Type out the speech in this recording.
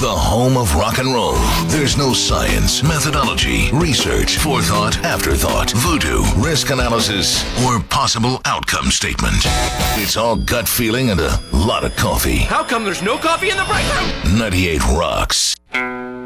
the home of rock and roll. There's no science, methodology, research, forethought, afterthought, voodoo, risk analysis, or possible outcome statement. It's all gut feeling and a lot of coffee. How come there's no coffee in the break room? 98 Rocks.